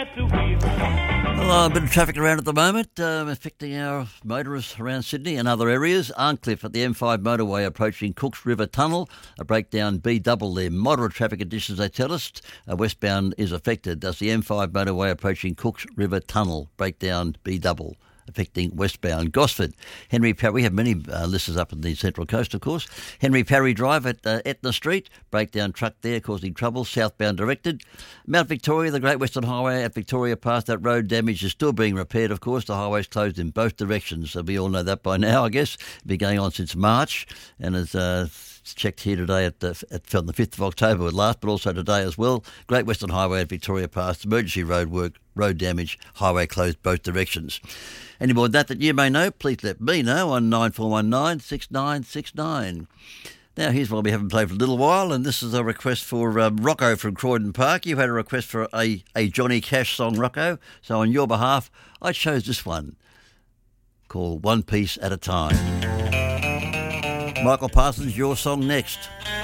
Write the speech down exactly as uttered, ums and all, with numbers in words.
Well, a bit of traffic around at the moment, um, affecting our motorists around Sydney and other areas. Arncliffe at the M five motorway approaching Cooks River Tunnel. A breakdown B double there. Moderate traffic conditions, they tell us. Uh, westbound is affected. That's the M five motorway approaching Cooks River Tunnel. Breakdown B double. Affecting westbound Gosford. Henry Parry, we have many uh, listeners up in the Central Coast, of course. Henry Parry Drive at uh, Etna Street, breakdown truck there causing trouble, southbound directed. Mount Victoria, the Great Western Highway at Victoria Pass, that road damage is still being repaired, of course. The highway's closed in both directions, so we all know that by now, I guess. It's been going on since March, and as uh, checked here today at, uh, at on the fifth of October at last, but also today as well. Great Western Highway at Victoria Pass, emergency road work, road damage, highway closed both directions. Any more than that that you may know, please let me know on nine four one nine, six nine six nine. Now, here's one we haven't played for a little while, and this is a request for um, Rocco from Croydon Park. You had a request for a, a Johnny Cash song, Rocco, so on your behalf, I chose this one, called One Piece at a Time. Michael Parsons, your song next.